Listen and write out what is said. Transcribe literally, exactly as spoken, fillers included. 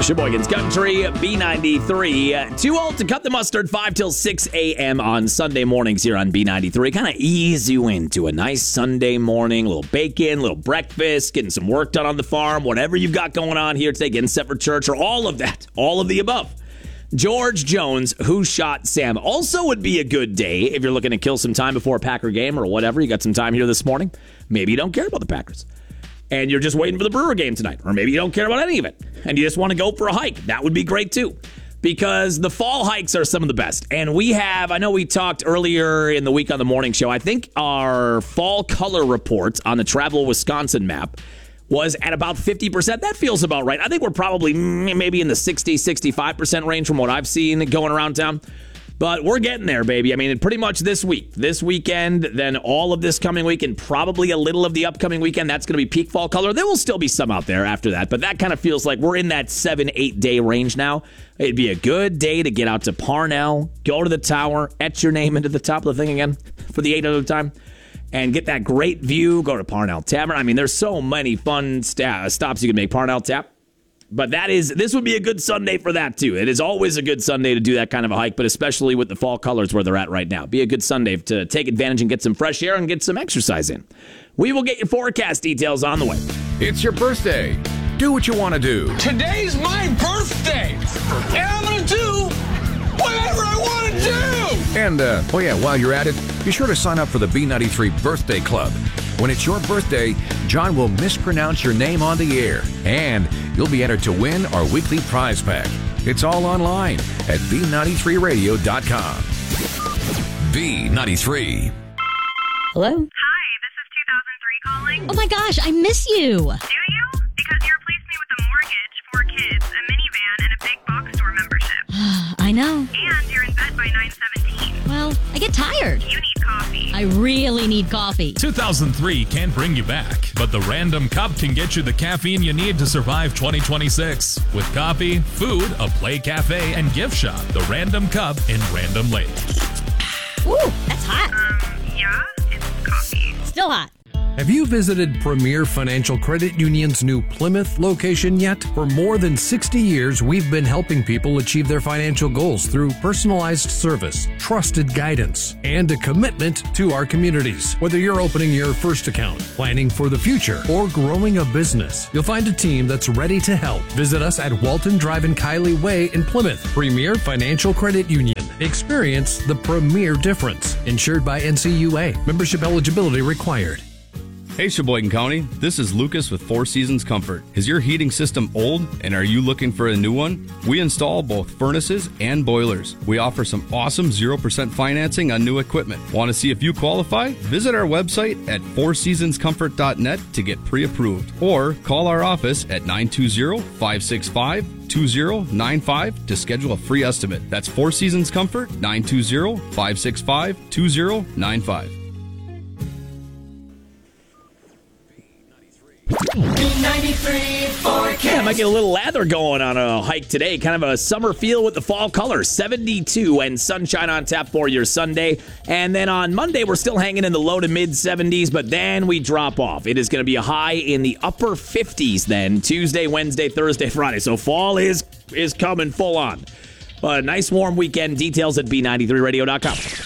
Sheboygan's Country, B ninety-three. Too old to cut the mustard, five till six a.m. on Sunday mornings here on B ninety-three. Kind of ease you into a nice Sunday morning, a little bacon, a little breakfast, getting some work done on the farm, whatever you've got going on here today, getting set for church, or all of that, all of the above. George Jones, Who Shot Sam, also would be a good day if you're looking to kill some time before a Packer game or whatever. You got some time here this morning. Maybe you don't care about the Packers, and you're just waiting for the Brewer game tonight. Or maybe you don't care about any of it, and you just want to go for a hike. That would be great, too, because the fall hikes are some of the best. And we have, I know we talked earlier in the week on the morning show, I think our fall color report on the Travel Wisconsin map was at about fifty percent. That feels about right. I think we're probably maybe in the sixty, sixty-five percent range from what I've seen going around town. But we're getting there, baby. I mean, pretty much this week, this weekend, then all of this coming week, and probably a little of the upcoming weekend, that's going to be peak fall color. There will still be some out there after that, but that kind of feels like we're in that seven, eight day range now. It'd be a good day to get out to Parnell, go to the tower, etch your name into the top of the thing again for the eight other time, and get that great view. Go to Parnell Tavern. I mean, there's so many fun st- stops you can make. Parnell Tap. But that is, this would be a good Sunday for that, too. It is always a good Sunday to do that kind of a hike, but especially with the fall colors where they're at right now. Be a good Sunday to take advantage and get some fresh air and get some exercise in. We will get your forecast details on the way. It's your birthday. Do what you want to do. Today's my birthday, and I'm going to do whatever I want to do. And, uh, oh yeah, while you're at it, be sure to sign up for the B ninety-three Birthday Club. When it's your birthday, John will mispronounce your name on the air, and you'll be entered to win our weekly prize pack. It's all online at B ninety-three radio dot com. B ninety-three. Hello? Hi, this is two thousand three calling. Oh my gosh, I miss you. Do you? Because you replaced me with a mortgage, four kids, a minivan, and a big box store membership. I know. And you're in bed by nine seventeen. Well, I get tired. You need coffee. I really need coffee. two thousand three can't bring you back, but the Random Cup can get you the caffeine you need to survive twenty twenty-six. With coffee, food, a play cafe, and gift shop, the Random Cup in Random Lake. Ooh, that's hot. Um, yeah, it's coffee. Still hot. Have you visited Premier Financial Credit Union's new Plymouth location yet? For more than sixty years, we've been helping people achieve their financial goals through personalized service, trusted guidance, and a commitment to our communities. Whether you're opening your first account, planning for the future, or growing a business, you'll find a team that's ready to help. Visit us at Walton Drive and Kiley Way in Plymouth. Premier Financial Credit Union. Experience the premier difference. Insured by N C U A. Membership eligibility required. Hey Sheboygan County, this is Lucas with Four Seasons Comfort. Is your heating system old and are you looking for a new one? We install both furnaces and boilers. We offer some awesome zero percent financing on new equipment. Want to see if you qualify? Visit our website at four seasons comfort dot net to get pre-approved or call our office at nine two zero, five six five, two zero nine five to schedule a free estimate. That's Four Seasons Comfort, nine two zero, five six five, two zero nine five. Yeah, I might get a little lather going on a hike today. Kind of a summer feel with the fall colors. seventy-two and sunshine on tap for your Sunday. And then on Monday, we're still hanging in the low to mid seventies, but then we drop off. It is going to be a high in the upper fifties then. Tuesday, Wednesday, Thursday, Friday. So fall is is coming full on. But a nice warm weekend. Details at B ninety-three radio dot com.